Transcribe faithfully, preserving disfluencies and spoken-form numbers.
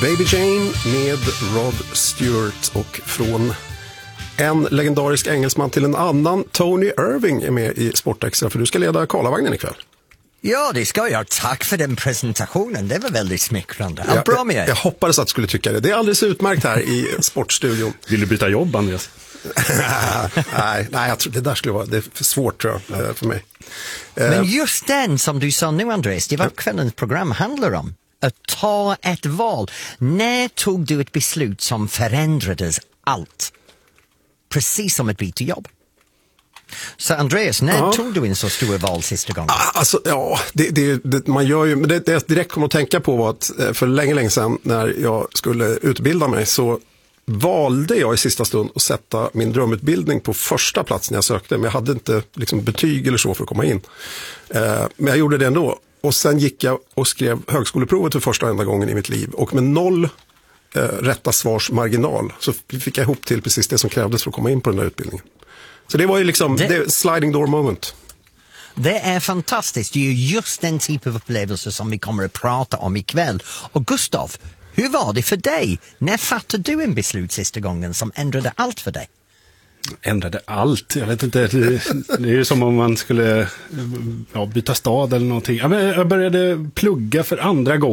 Baby Jane med Rod Stewart, och från en legendarisk engelsman till en annan. Tony Irving är med i Sportextra, för du ska leda Karlavagnen ikväll. Ja, det ska jag. Tack för den presentationen. Det var väldigt smickrande. Ja, bra med jag, jag hoppades att du skulle tycka det. Det är alldeles utmärkt här i Sportstudion. Vill du byta jobb, Andreas? nej, nej, jag tror det där skulle vara det är för svårt, tror jag, för mig. Men just den som du sa nu, Andreas, det var kvällens program handlar om. Att ta ett val. När tog du ett beslut som förändrades allt? Precis som ett byte jobb. Så Andreas, när ja. tog du en så stor val sista gången? Alltså, ja, det, det, det, man gör ju, men det, det jag direkt kommer att tänka på var att för länge, länge sedan när jag skulle utbilda mig så valde jag i sista stund att sätta min drömutbildning på första plats när jag sökte. Men jag hade inte liksom betyg eller så för att komma in. Eh, men jag gjorde det ändå. Och sen gick jag och skrev högskoleprovet för första enda gången i mitt liv. Och med noll eh, rätta svarsmarginal så fick jag ihop till precis det som krävdes för att komma in på den där utbildningen. Så det var ju liksom det, det sliding door moment. Det är fantastiskt. Det är just den typ av upplevelse som vi kommer att prata om ikväll. Och Gustav, hur var det för dig? När fattade du en beslut sista gången som ändrade allt för dig? Ändrade allt? Jag vet inte. Det, det är ju som om man skulle ja, byta stad eller någonting. Jag började plugga för andra gången.